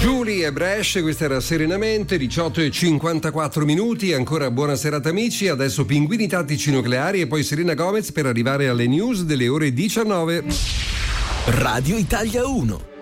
Julie e Bresh, questa era Serenamente, 18:54. Ancora buona serata amici, adesso Pinguini Tattici Nucleari e poi Selena Gomez per arrivare alle news delle ore 19. Radio Italia 1.